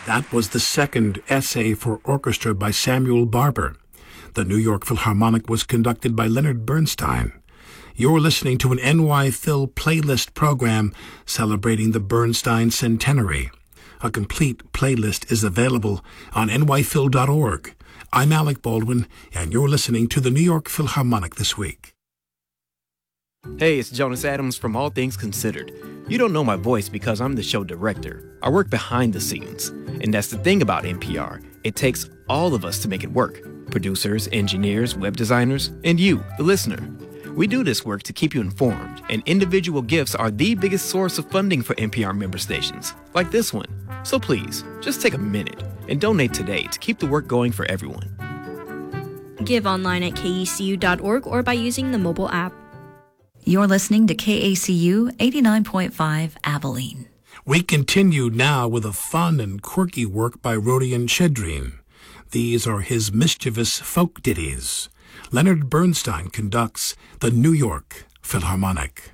That was the second essay for orchestra by Samuel Barber. The New York Philharmonic was conducted by Leonard Bernstein. You're listening to an NY Phil playlist program celebrating the Bernstein Centenary. A complete playlist is available on nyphil.org. I'm Alec Baldwin, and you're listening to the New York Philharmonic this week. Hey, it's Jonas Adams from All Things Considered. You don't know my voice because I'm the show director. I work behind the scenes. And that's the thing about NPR. It takes all of us to make it work. Producers, engineers, web designers, and you, the listener. We do this work to keep you informed, and individual gifts are the biggest source of funding for NPR member stations, like this one. So please, just take a minute and donate today to keep the work going for everyone. Give online at kecu.org or by using the mobile app. You're listening to KACU 89.5 Abilene. We continue now with a fun and quirky work by Rodion Chedrin. These are his mischievous folk ditties. Leonard Bernstein conducts the New York Philharmonic.